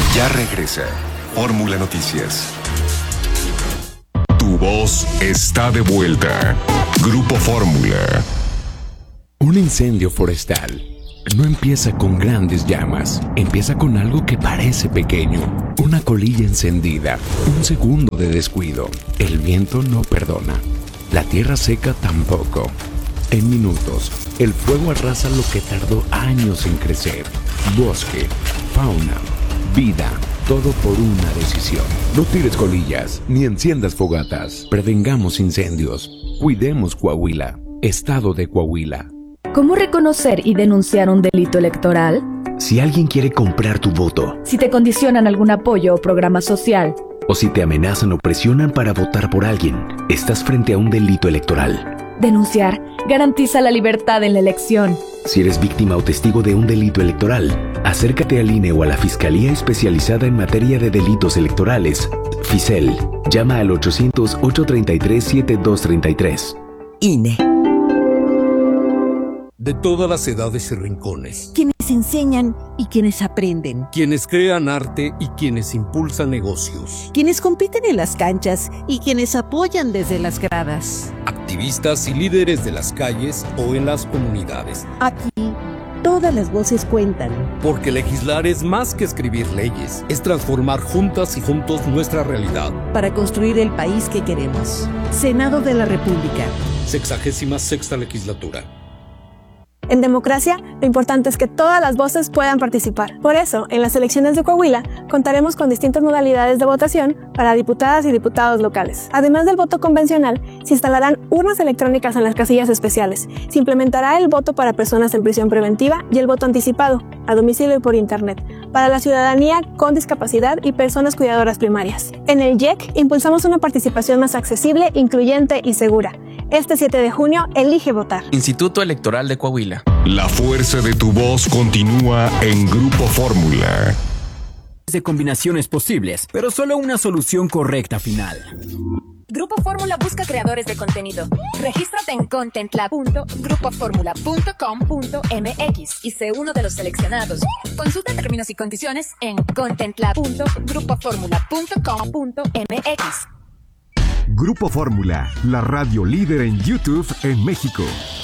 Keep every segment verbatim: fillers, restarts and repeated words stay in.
Ya regresa Fórmula Noticias. Tu voz está de vuelta. Grupo Fórmula. Un incendio forestal no empieza con grandes llamas, empieza con algo que parece pequeño, una colilla encendida, un segundo de descuido. El viento no perdona, la tierra seca tampoco. En minutos, el fuego arrasa lo que tardó años en crecer. Bosque, fauna, vida, todo por una decisión. No tires colillas, ni enciendas fogatas. Prevengamos incendios. Cuidemos Coahuila. Estado de Coahuila. ¿Cómo reconocer y denunciar un delito electoral? Si alguien quiere comprar tu voto. Si te condicionan algún apoyo o programa social. O si te amenazan o presionan para votar por alguien, estás frente a un delito electoral. Denunciar garantiza la libertad en la elección. Si eres víctima o testigo de un delito electoral, acércate al I N E o a la Fiscalía Especializada en Materia de Delitos Electorales, FICEL. Llama al ochocientos, ocho treinta y tres, setenta y dos treinta y tres. I N E. De todas las edades y rincones. Quienes enseñan y quienes aprenden. Quienes crean arte y quienes impulsan negocios. Quienes compiten en las canchas y quienes apoyan desde las gradas. Activistas y líderes de las calles o en las comunidades. Aquí, todas las voces cuentan. Porque legislar es más que escribir leyes. Es transformar juntas y juntos nuestra realidad. Para construir el país que queremos. Senado de la República. Sexagésima sexta legislatura. En democracia, lo importante es que todas las voces puedan participar. Por eso, en las elecciones de Coahuila, contaremos con distintas modalidades de votación para diputadas y diputados locales. Además del voto convencional, se instalarán urnas electrónicas en las casillas especiales. Se implementará el voto para personas en prisión preventiva y el voto anticipado, a domicilio y por internet, para la ciudadanía con discapacidad y personas cuidadoras primarias. En el I E C, impulsamos una participación más accesible, incluyente y segura. Este siete de junio, elige votar. Instituto Electoral de Coahuila. La fuerza de tu voz continúa en Grupo Fórmula. De combinaciones posibles, pero solo una solución correcta final. Grupo Fórmula busca creadores de contenido. Regístrate en content lab punto grupo formula punto com punto m x y sé uno de los seleccionados. Consulta términos y condiciones en content lab punto grupo formula punto com punto m x. Grupo Fórmula, la radio líder en YouTube en México.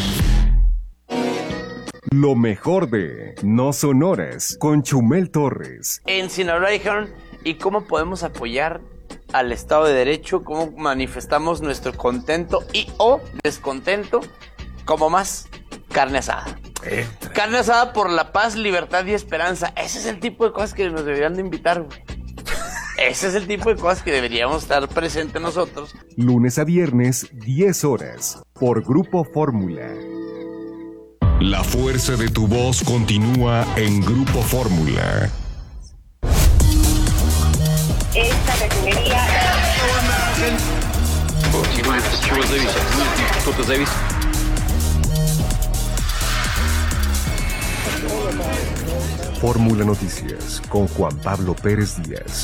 Lo mejor de No Sonoras con Chumel Torres. En Sinaloa dijeron, ¿y cómo podemos apoyar al Estado de Derecho? ¿Cómo manifestamos nuestro contento y o descontento? Como más carne asada. Eh. Carne asada por la paz, libertad y esperanza. Ese es el tipo de cosas que nos deberían de invitar, güey. Ese es el tipo de cosas que deberíamos estar presentes nosotros. Lunes a viernes, diez horas, por Grupo Fórmula. La fuerza de tu voz continúa en Grupo Fórmula. Esta refinería... Fórmula Noticias con Juan Pablo Pérez Díaz.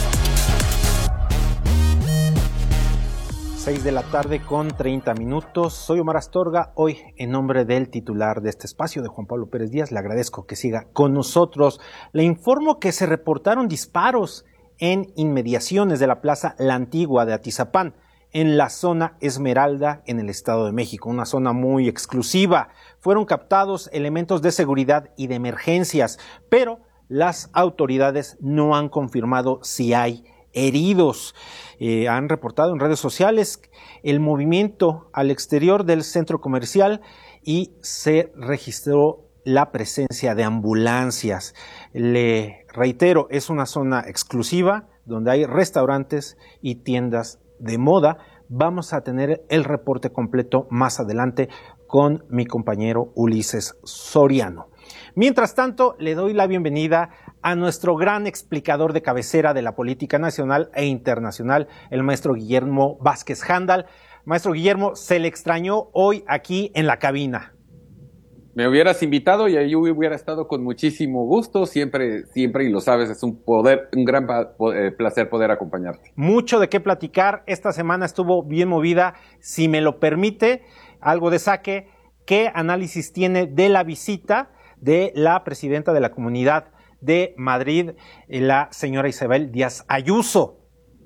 seis de la tarde con treinta minutos. Soy Omar Astorga. Hoy, en nombre del titular de este espacio, de Juan Pablo Pérez Díaz, le agradezco que siga con nosotros. Le informo que se reportaron disparos en inmediaciones de la Plaza La Antigua de Atizapán, en la zona Esmeralda, en el Estado de México, una zona muy exclusiva. Fueron captados elementos de seguridad y de emergencias, pero las autoridades no han confirmado si hay heridos. Eh, han reportado en redes sociales el movimiento al exterior del centro comercial y se registró la presencia de ambulancias. Le reitero, es una zona exclusiva donde hay restaurantes y tiendas de moda. Vamos a tener el reporte completo más adelante con mi compañero Ulises Soriano. Mientras tanto, le doy la bienvenida a nuestro gran explicador de cabecera de la política nacional e internacional, el maestro Guillermo Vázquez Handal. Maestro Guillermo, se le extrañó hoy aquí en la cabina. Me hubieras invitado y ahí hubiera estado con muchísimo gusto. Siempre, siempre, y lo sabes, es un poder, un gran placer poder acompañarte. Mucho de qué platicar. Esta semana estuvo bien movida. Si me lo permite, algo de saque. ¿Qué análisis tiene de la visita de la presidenta de la Comunidad de Madrid, la señora Isabel Díaz Ayuso.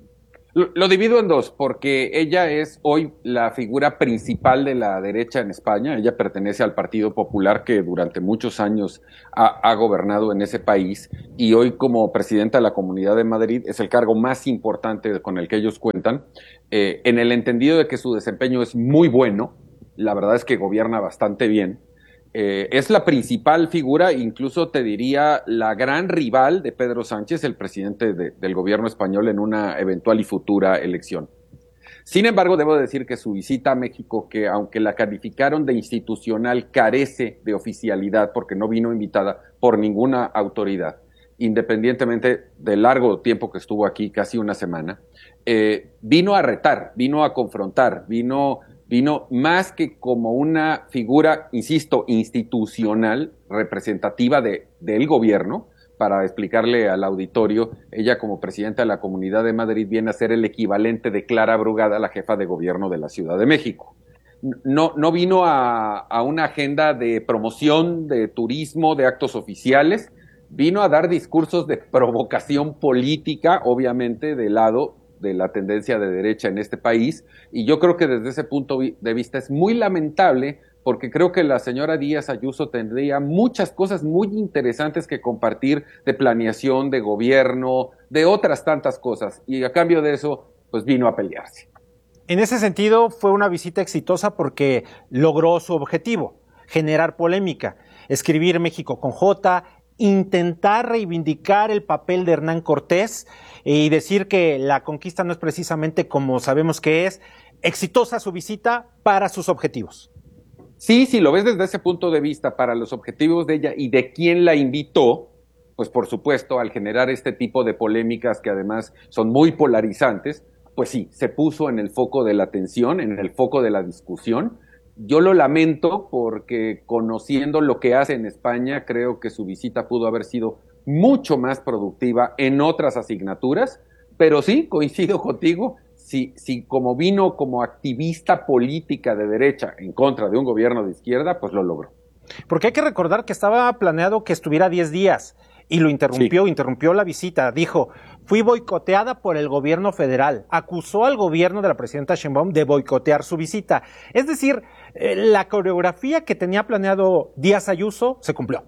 Lo, lo divido en dos, porque ella es hoy la figura principal de la derecha en España. Ella pertenece al Partido Popular, que durante muchos años ha, ha gobernado en ese país, y hoy, como presidenta de la Comunidad de Madrid, es el cargo más importante con el que ellos cuentan, eh, en el entendido de que su desempeño es muy bueno. La verdad es que gobierna bastante bien. Eh, es la principal figura, incluso te diría la gran rival de Pedro Sánchez, el presidente de, del gobierno español, en una eventual y futura elección. Sin embargo, debo decir que su visita a México, que aunque la calificaron de institucional, carece de oficialidad porque no vino invitada por ninguna autoridad, independientemente del largo tiempo que estuvo aquí, casi una semana, eh, vino a retar, vino a confrontar, vino... vino más que como una figura, insisto, institucional, representativa de, del gobierno. Para explicarle al auditorio, ella como presidenta de la Comunidad de Madrid viene a ser el equivalente de Clara Brugada, la jefa de gobierno de la Ciudad de México. No, no vino a, a una agenda de promoción, de turismo, de actos oficiales, vino a dar discursos de provocación política, obviamente, de lado de la tendencia de derecha en este país, y yo creo que desde ese punto de vista es muy lamentable, porque creo que la señora Díaz Ayuso tendría muchas cosas muy interesantes que compartir de planeación, de gobierno, de otras tantas cosas, y a cambio de eso, pues vino a pelearse. En ese sentido, fue una visita exitosa porque logró su objetivo, generar polémica, escribir México con J, intentar reivindicar el papel de Hernán Cortés y decir que la conquista no es precisamente como sabemos que es. Exitosa su visita para sus objetivos. Sí, si lo ves desde ese punto de vista, para los objetivos de ella y de quién la invitó, pues por supuesto, al generar este tipo de polémicas que además son muy polarizantes, pues sí, se puso en el foco de la atención, en el foco de la discusión. Yo lo lamento porque, conociendo lo que hace en España, creo que su visita pudo haber sido mucho más productiva en otras asignaturas, pero sí, coincido contigo, si, si como vino como activista política de derecha en contra de un gobierno de izquierda, pues lo logró. Porque hay que recordar que estaba planeado que estuviera diez días y lo interrumpió, sí. interrumpió la visita, dijo, fui boicoteada por el gobierno federal, acusó al gobierno de la presidenta Sheinbaum de boicotear su visita. Es decir, eh, la coreografía que tenía planeado Díaz Ayuso se cumplió.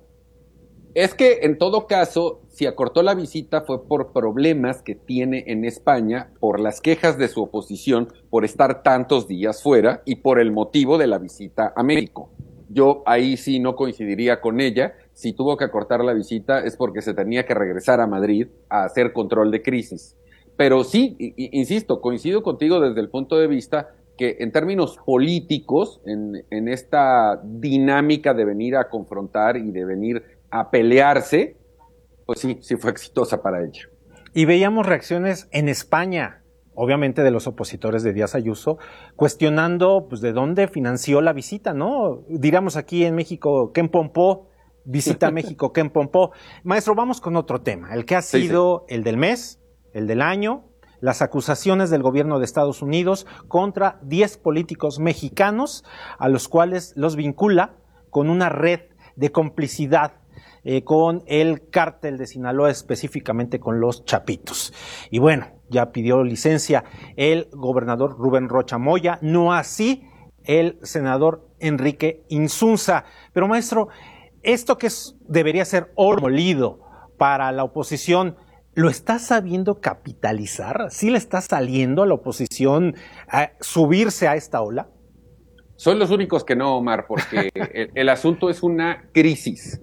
Es que, en todo caso, si acortó la visita fue por problemas que tiene en España, por las quejas de su oposición por estar tantos días fuera y por el motivo de la visita a México. Yo ahí sí no coincidiría con ella. Si tuvo que acortar la visita es porque se tenía que regresar a Madrid a hacer control de crisis. Pero sí, insisto, coincido contigo desde el punto de vista que en términos políticos, en, en esta dinámica de venir a confrontar y de venir a pelearse, pues sí, sí fue exitosa para ella. Y veíamos reacciones en España, obviamente de los opositores de Díaz Ayuso, cuestionando pues de dónde financió la visita, ¿no? Diríamos aquí en México, ¿quién pompó? Visita a México, ¿quién pompó? Maestro, vamos con otro tema, el que ha sido sí, sí. el del mes, el del año, las acusaciones del gobierno de Estados Unidos contra diez políticos mexicanos, a los cuales los vincula con una red de complicidad Eh, con el cártel de Sinaloa, específicamente con los Chapitos. Y bueno, ya pidió licencia el gobernador Rubén Rocha Moya, no así el senador Enrique Insunza. Pero maestro, esto que es, debería ser oro molido para la oposición, ¿lo está sabiendo capitalizar? ¿Sí le está saliendo a la oposición a subirse a esta ola? Son los únicos que no, Omar, porque el, el asunto es una crisis.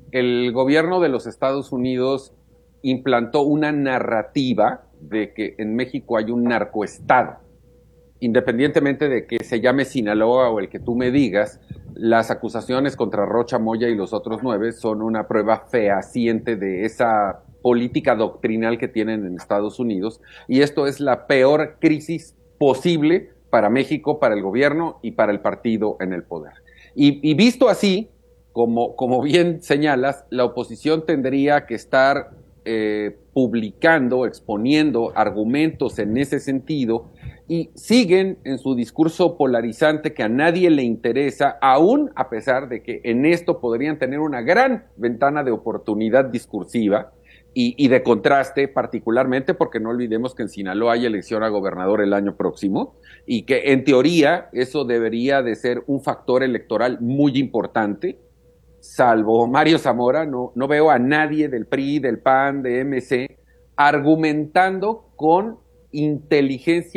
El gobierno de los Estados Unidos implantó una narrativa de que en México hay un narcoestado. Independientemente de que se llame Sinaloa o el que tú me digas, las acusaciones contra Rocha Moya y los otros nueve son una prueba fehaciente de esa política doctrinal que tienen en Estados Unidos, y esto es la peor crisis posible para México, para el gobierno y para el partido en el poder. Y, y visto así, Como, como bien señalas, la oposición tendría que estar eh, publicando, exponiendo argumentos en ese sentido, y siguen en su discurso polarizante que a nadie le interesa, aún a pesar de que en esto podrían tener una gran ventana de oportunidad discursiva y, y de contraste, particularmente porque no olvidemos que en Sinaloa hay elección a gobernador el año próximo y que en teoría eso debería de ser un factor electoral muy importante. Salvo Mario Zamora, no, no veo a nadie del P R I, del P A N, de M C argumentando con inteligencia